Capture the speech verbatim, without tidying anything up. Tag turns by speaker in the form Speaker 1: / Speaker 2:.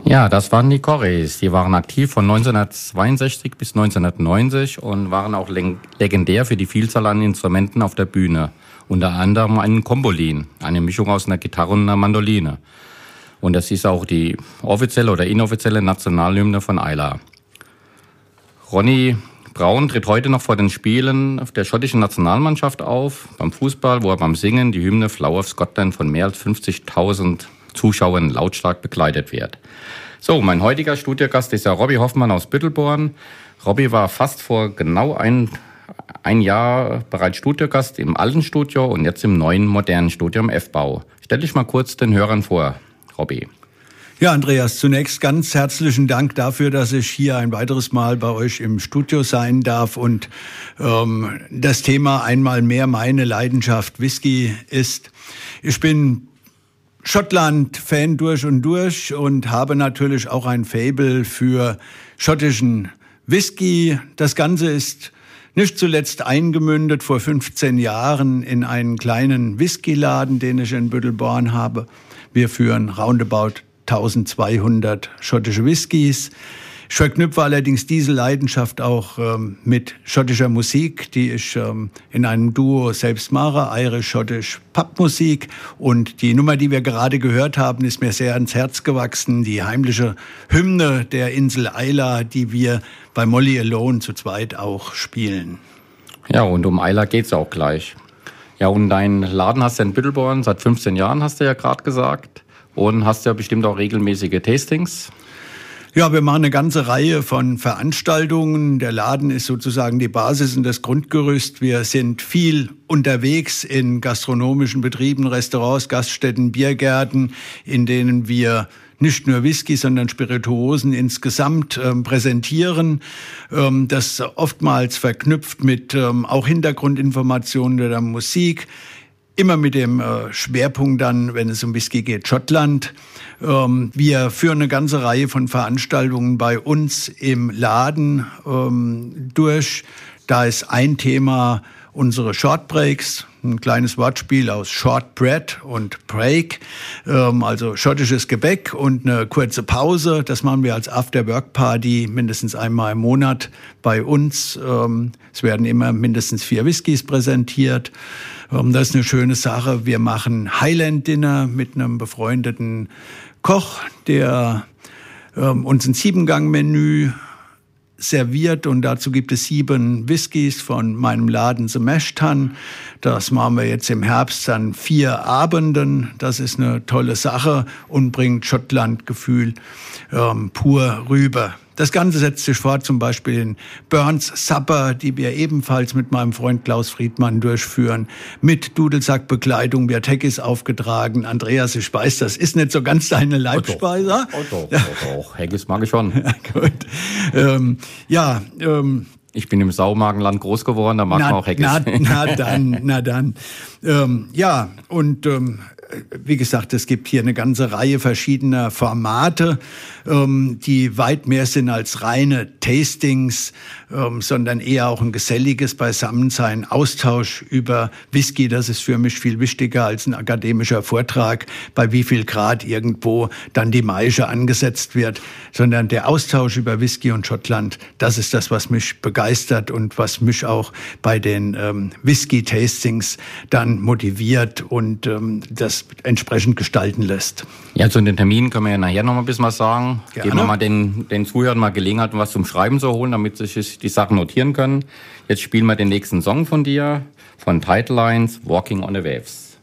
Speaker 1: Ja, das waren die Corrys. Die waren aktiv von neunzehnhundertzweiundsechzig bis neunzehnhundertneunzig und waren auch leg- legendär für die Vielzahl an Instrumenten auf der Bühne. Unter anderem einen Kombolin, eine Mischung aus einer Gitarre und einer Mandoline. Und das ist auch die offizielle oder inoffizielle Nationalhymne von Islay. Ronny Braun tritt heute noch vor den Spielen der schottischen Nationalmannschaft auf, beim Fußball, wo er beim Singen die Hymne Flower of Scotland von mehr als fünfzigtausend Zuschauern lautstark begleitet wird. So, mein heutiger Studiogast ist ja Robby Hoffmann aus Büttelborn. Robby war fast vor genau ein, ein Jahr bereits Studiogast im alten Studio und jetzt im neuen, modernen Studio im F-Bau. Stell dich mal kurz den Hörern vor, Robby.
Speaker 2: Ja, Andreas, zunächst ganz herzlichen Dank dafür, dass ich hier ein weiteres Mal bei euch im Studio sein darf und ähm, das Thema einmal mehr meine Leidenschaft Whisky ist. Ich bin Schottland-Fan durch und durch und habe natürlich auch ein Faible für schottischen Whisky. Das Ganze ist nicht zuletzt eingemündet vor fünfzehn Jahren in einen kleinen Whiskyladen, den ich in Büttelborn habe. Wir führen roundabout eintausendzweihundert schottische Whiskys. Ich verknüpfe allerdings diese Leidenschaft auch ähm, mit schottischer Musik, die ich ähm, in einem Duo selbst mache, irisch-schottisch Pubmusik. Und die Nummer, die wir gerade gehört haben, ist mir sehr ans Herz gewachsen. Die heimliche Hymne der Insel Islay, die wir bei Molly Alone zu zweit auch spielen.
Speaker 1: Ja, und um Islay geht's auch gleich. Ja, und deinen Laden hast du in Büttelborn seit fünfzehn Jahren, hast du ja gerade gesagt. Und hast ja bestimmt auch regelmäßige Tastings.
Speaker 2: Ja, wir machen eine ganze Reihe von Veranstaltungen. Der Laden ist sozusagen die Basis und das Grundgerüst. Wir sind viel unterwegs in gastronomischen Betrieben, Restaurants, Gaststätten, Biergärten, in denen wir nicht nur Whisky, sondern Spirituosen insgesamt ähm, präsentieren. Ähm, das oftmals verknüpft mit ähm, auch Hintergrundinformationen oder Musik. Immer mit dem äh, Schwerpunkt dann, wenn es um Whisky geht, Schottland. Ähm, wir führen eine ganze Reihe von Veranstaltungen bei uns im Laden ähm, durch. Da ist ein Thema unsere Shortbreaks, ein kleines Wortspiel aus Shortbread und Break, ähm, also schottisches Gebäck und eine kurze Pause. Das machen wir als After-Work-Party mindestens einmal im Monat bei uns. Ähm, es werden immer mindestens vier Whiskys präsentiert. Ähm, das ist eine schöne Sache. Wir machen Highland-Dinner mit einem befreundeten Koch, der ähm, uns ein Siebengang-Menü serviert und dazu gibt es sieben Whiskys von meinem Laden The Mash Tun. Das machen wir jetzt im Herbst an vier Abenden. Das ist eine tolle Sache und bringt Schottland-Gefühl ähm, pur rüber. Das Ganze setzt sich fort zum Beispiel in Burns Supper, die wir ebenfalls mit meinem Freund Klaus Friedmann durchführen, mit Dudelsackbekleidung, wird Haggis aufgetragen. Andreas, ich weiß, das ist nicht so ganz deine Leibspeise.
Speaker 1: Oh doch, oh doch, oh doch. Haggis mag ich schon.
Speaker 2: Ja, gut. Ähm, ja, ähm,
Speaker 1: ich bin im Saumagenland groß geworden, da mag
Speaker 2: na,
Speaker 1: man auch Haggis.
Speaker 2: Na, na dann, na dann. Ähm, ja, und ähm, wie gesagt, es gibt hier eine ganze Reihe verschiedener Formate, ähm, die weit mehr sind als reine Tastings, ähm, sondern eher auch ein geselliges Beisammensein, Austausch über Whisky. Das ist für mich viel wichtiger als ein akademischer Vortrag, bei wie viel Grad irgendwo dann die Maische angesetzt wird, sondern der Austausch über Whisky und Schottland, das ist das, was mich begeistert und was mich auch bei den ähm, Whisky-Tastings dann motiviert und ähm, das entsprechend gestalten lässt.
Speaker 1: Ja, zu den Terminen können wir ja nachher noch mal ein bisschen was sagen.
Speaker 2: Gerne.
Speaker 1: Geben wir mal den, den Zuhörern mal Gelegenheit, was zum Schreiben zu holen, damit sie sich die Sachen notieren können. Jetzt spielen wir den nächsten Song von dir, von Title Lines, Walking on the Waves.